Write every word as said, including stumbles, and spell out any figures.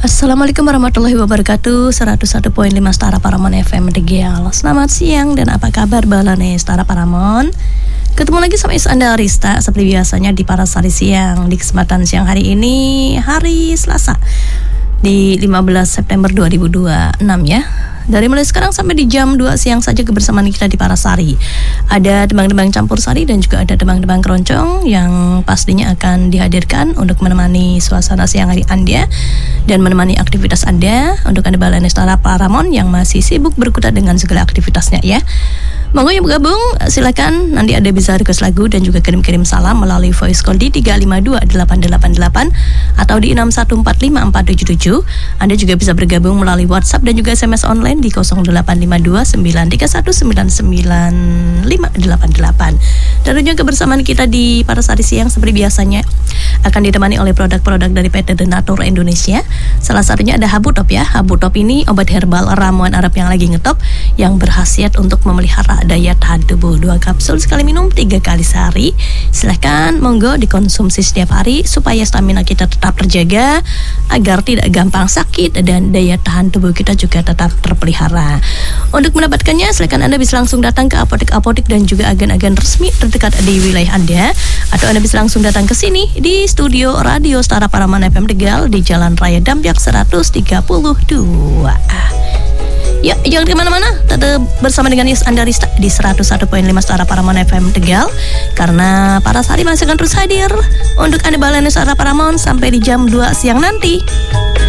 Assalamualaikum warahmatullahi wabarakatuh. seratus satu koma lima Setara Paramon F M Tegal. Selamat siang dan apa kabar balane Setara Paramon? Ketemu lagi sama Is Anda Rista seperti biasanya di Parasari Siang. Di kesempatan siang hari ini, hari Selasa di lima belas September dua ribu dua puluh enam ya. Dari mulai sekarang sampai di jam dua siang saja kebersamaan kita di Parasari. Ada tembang-tembang campur sari dan juga ada tembang-tembang keroncong yang pastinya akan dihadirkan untuk menemani suasana siang hari Anda dan menemani aktivitas Anda untuk Anda balane Setara Paramon yang masih sibuk berkutat dengan segala aktivitasnya ya. Monggo yang bergabung silakan, nanti Anda bisa request lagu dan juga kirim-kirim salam melalui voice call di tiga lima dua delapan delapan delapan atau di enam satu empat lima empat tujuh tujuh. Anda juga bisa bergabung melalui WhatsApp dan juga S M S online di nol delapan lima dua sembilan tiga satu sembilan sembilan lima delapan delapan. Dan juga kebersamaan kita di Parasari Siang seperti biasanya akan ditemani oleh produk-produk dari P T Denatur Indonesia. Salah satunya ada Habutop ya. Habutop ini obat herbal ramuan Arab yang lagi ngetop yang berkhasiat untuk memelihara daya tahan tubuh. Dua kapsul sekali minum tiga kali sehari. Silahkan monggo dikonsumsi setiap hari supaya stamina kita tetap terjaga agar tidak gampang sakit dan daya tahan tubuh kita juga tetap terpelihara. Untuk mendapatkannya silakan Anda bisa langsung datang ke apotek-apotek dan juga agen-agen resmi terdekat di wilayah Anda, atau Anda bisa langsung datang ke sini di studio Radio Setara Paramon F M Tegal di Jalan Raya Dampyak seratus tiga puluh dua. Ya, jangan kemana-mana, tetap bersama dengan Is Anda Rista di seratus satu koma lima Setara Paramon F M Tegal, karena Parasari masih akan terus hadir untuk Anda balane Setara Paramon sampai di jam dua siang nanti.